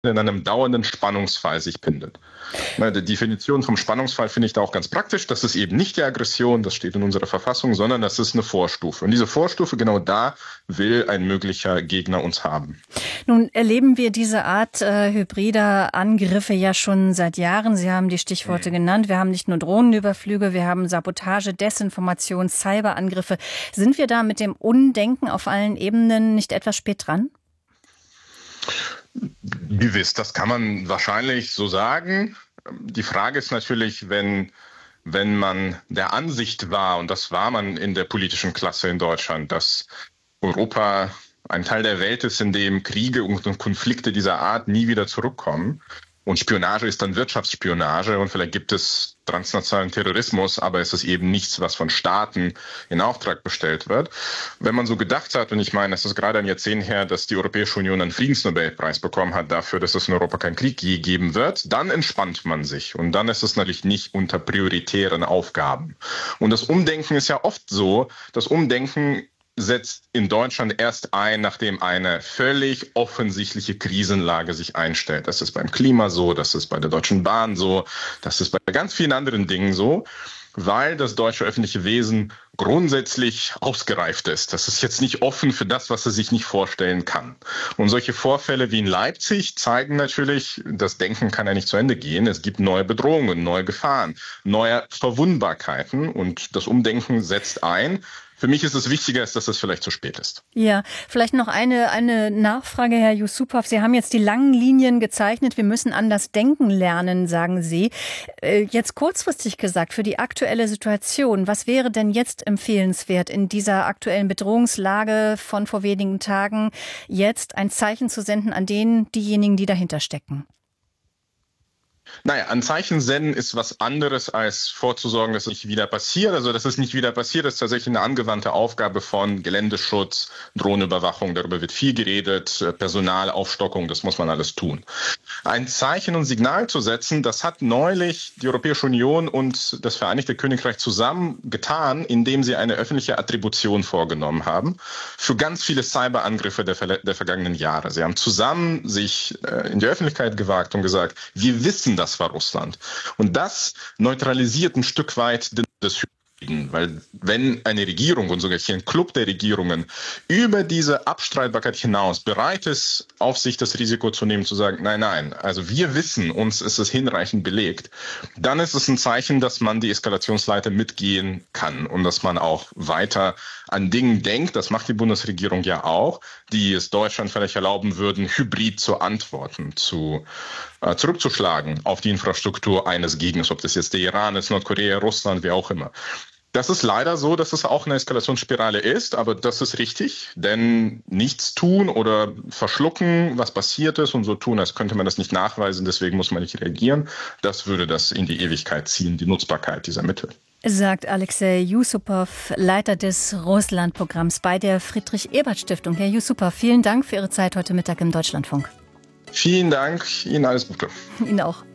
in einem dauernden Spannungsfall sich findet. Die Definition vom Spannungsfall finde ich da auch ganz praktisch. Das ist eben nicht die Aggression, das steht in unserer Verfassung, sondern das ist eine Vorstufe. Und diese Vorstufe, genau da will ein möglicher Gegner uns haben. Nun erleben wir diese Art hybrider Angriffe ja schon seit Jahren. Sie haben die Stichworte genannt. Wir haben nicht nur Drohnenüberflüge, wir haben Sabotage, Desinformation, Cyberangriffe. Sind wir da mit dem Undenken auf allen Ebenen nicht etwas spät dran? Gewiss, das kann man wahrscheinlich so sagen. Die Frage ist natürlich, wenn man der Ansicht war, und das war man in der politischen Klasse in Deutschland, dass Europa ein Teil der Welt ist, in dem Kriege und Konflikte dieser Art nie wieder zurückkommen. Und Spionage ist dann Wirtschaftsspionage und vielleicht gibt es transnationalen Terrorismus, aber es ist eben nichts, was von Staaten in Auftrag bestellt wird. Wenn man so gedacht hat, und ich meine, es ist gerade ein Jahrzehnt her, dass die Europäische Union einen Friedensnobelpreis bekommen hat dafür, dass es in Europa keinen Krieg je geben wird, dann entspannt man sich. Und dann ist es natürlich nicht unter prioritären Aufgaben. Und das Umdenken ist ja oft so, das Umdenken setzt in Deutschland erst ein, nachdem eine völlig offensichtliche Krisenlage sich einstellt. Das ist beim Klima so, das ist bei der Deutschen Bahn so, das ist bei ganz vielen anderen Dingen so, weil das deutsche öffentliche Wesen grundsätzlich ausgereift ist. Das ist jetzt nicht offen für das, was er sich nicht vorstellen kann. Und solche Vorfälle wie in Leipzig zeigen natürlich, das Denken kann ja nicht zu Ende gehen. Es gibt neue Bedrohungen, neue Gefahren, neue Verwundbarkeiten und das Umdenken setzt ein. Für mich ist es wichtiger, dass es vielleicht zu spät ist. Ja, vielleicht noch eine Nachfrage, Herr Yusupov. Sie haben jetzt die langen Linien gezeichnet. Wir müssen anders denken lernen, sagen Sie. Jetzt kurzfristig gesagt, für die aktuelle Situation, was wäre denn jetzt empfehlenswert in dieser aktuellen Bedrohungslage von vor wenigen Tagen, jetzt ein Zeichen zu senden an diejenigen, die dahinter stecken? Naja, ein Zeichen senden ist was anderes, als vorzusorgen, dass es nicht wieder passiert. Also, dass es nicht wieder passiert, ist tatsächlich eine angewandte Aufgabe von Geländeschutz, Drohnenüberwachung, darüber wird viel geredet, Personalaufstockung, das muss man alles tun. Ein Zeichen und Signal zu setzen, das hat neulich die Europäische Union und das Vereinigte Königreich zusammen getan, indem sie eine öffentliche Attribution vorgenommen haben für ganz viele Cyberangriffe der vergangenen Jahre. Sie haben zusammen sich in die Öffentlichkeit gewagt und gesagt, wir wissen, das war Russland. Und das neutralisiert ein Stück weit das Hybriden, weil wenn eine Regierung und sogar hier ein Club der Regierungen über diese Abstreitbarkeit hinaus bereit ist, auf sich das Risiko zu nehmen, zu sagen, nein, also wir wissen, uns ist es hinreichend belegt, dann ist es ein Zeichen, dass man die Eskalationsleiter mitgehen kann und dass man auch weiter an Dingen denkt, das macht die Bundesregierung ja auch, die es Deutschland vielleicht erlauben würden, hybrid zu antworten, zurückzuschlagen auf die Infrastruktur eines Gegners, ob das jetzt der Iran ist, Nordkorea, Russland, wie auch immer. Das ist leider so, dass es auch eine Eskalationsspirale ist, aber das ist richtig, denn nichts tun oder verschlucken, was passiert ist und so tun, als könnte man das nicht nachweisen, deswegen muss man nicht reagieren, das würde das in die Ewigkeit ziehen, die Nutzbarkeit dieser Mittel. Sagt Alexei Yusupov, Leiter des Russland-Programms bei der Friedrich-Ebert-Stiftung. Herr Yusupov, vielen Dank für Ihre Zeit heute Mittag im Deutschlandfunk. Vielen Dank, Ihnen alles Gute. Ihnen auch.